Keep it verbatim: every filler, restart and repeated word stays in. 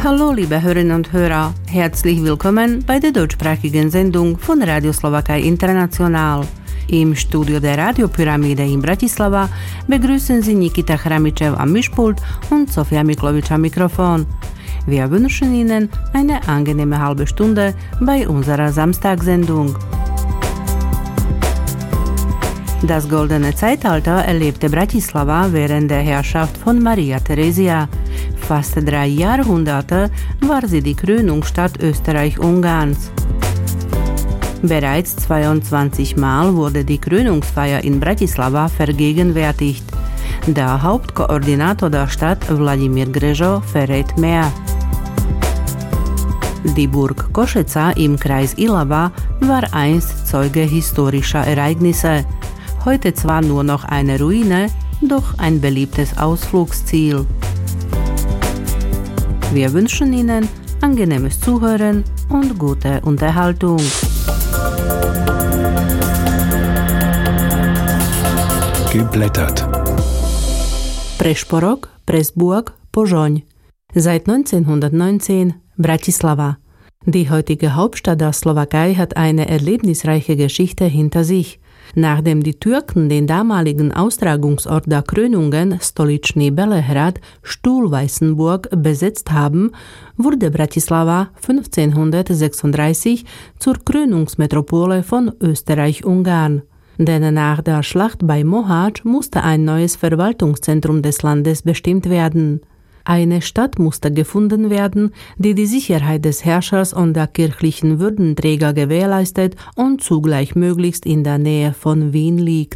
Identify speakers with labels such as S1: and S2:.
S1: Hallo liebe Hörerinnen und Hörer, herzlich willkommen bei der deutschsprachigen Sendung von Radio Slowakei International. Im Studio der Radiopyramide in Bratislava begrüßen Sie Nikita Chramičev am Mischpult und Sofia Miklovič am Mikrofon. Wir wünschen Ihnen eine angenehme halbe Stunde bei unserer Samstagssendung. Das goldene Zeitalter erlebte Bratislava während der Herrschaft von Maria Theresia. Fast drei Jahrhunderte war sie die Krönungsstadt Österreich-Ungarns. Bereits zweiundzwanzig Mal wurde die Krönungsfeier in Bratislava vergegenwärtigt. Der Hauptkoordinator der Stadt, Wladimír Grežo, verrät mehr. Die Burg Košeca im Kreis Ilava war einst Zeuge historischer Ereignisse. Heute zwar nur noch eine Ruine, doch ein beliebtes Ausflugsziel. Wir wünschen Ihnen angenehmes Zuhören und gute Unterhaltung.
S2: Geblättert.
S1: Prešporok, Pressburg, Požoň. Seit neunzehnhundertneunzehn Bratislava. Die heutige Hauptstadt der Slowakei hat eine erlebnisreiche Geschichte hinter sich. Nachdem die Türken den damaligen Austragungsort der Krönungen, Stoličný Belehrad, Stuhlweißenburg, besetzt haben, wurde Bratislava fünfzehnhundertsechsunddreißig zur Krönungsmetropole von Österreich-Ungarn. Denn nach der Schlacht bei Mohács musste ein neues Verwaltungszentrum des Landes bestimmt werden. Eine Stadt musste gefunden werden, die die Sicherheit des Herrschers und der kirchlichen Würdenträger gewährleistet und zugleich möglichst in der Nähe von Wien liegt.